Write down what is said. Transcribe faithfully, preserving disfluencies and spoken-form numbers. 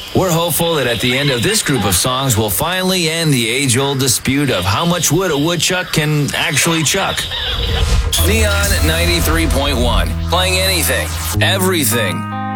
We're hopeful that at the end of this group of songs, we'll finally end the age-old dispute of how much wood a woodchuck can actually chuck. Neon ninety-three point one, playing anything, everything.